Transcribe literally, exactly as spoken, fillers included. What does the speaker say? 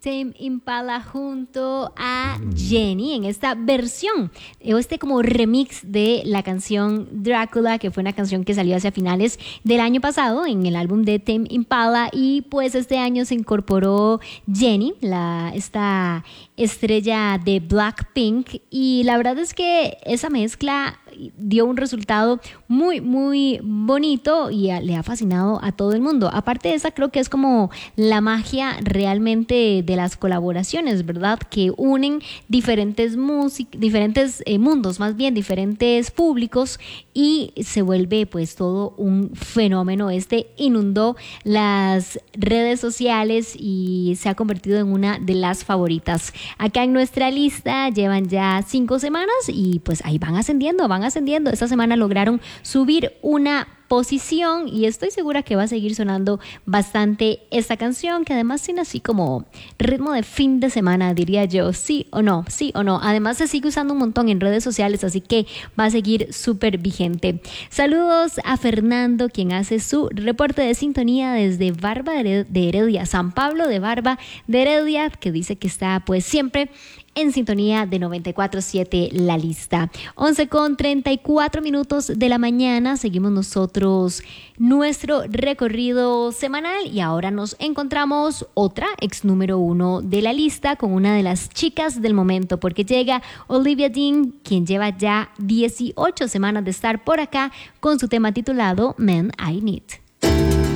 Tame Impala junto a Jenny en esta versión, este como remix de la canción Drácula, que fue una canción que salió hacia finales del año pasado en el álbum de Tame Impala, y pues este año se incorporó Jenny, la, esta estrella de Blackpink, y la verdad es que esa mezcla dio un resultado muy muy bonito y a, le ha fascinado a todo el mundo. Aparte de esa, creo que es como la magia realmente de las colaboraciones, ¿verdad? Que unen diferentes músic- diferentes eh, mundos, más bien diferentes públicos, y se vuelve pues todo un fenómeno. Este inundó las redes sociales y se ha convertido en una de las favoritas. Acá en nuestra lista llevan ya cinco semanas y pues ahí van ascendiendo, van ascendiendo. Esta semana lograron subir una posición y estoy segura que va a seguir sonando bastante esta canción, que además tiene así como ritmo de fin de semana, diría yo. Sí o no, sí o no. Además se sigue usando un montón en redes sociales, así que va a seguir súper vigente. Saludos a Fernando, quien hace su reporte de sintonía desde Barba de Heredia, San Pablo de Barba de Heredia, que dice que está pues siempre en sintonía de noventa y cuatro punto siete La Lista. once con treinta y cuatro minutos de la mañana. Seguimos nosotros nuestro recorrido semanal y ahora nos encontramos otra ex número uno de la lista con una de las chicas del momento, porque llega Olivia Dean, quien lleva ya dieciocho semanas de estar por acá con su tema titulado Men I Need.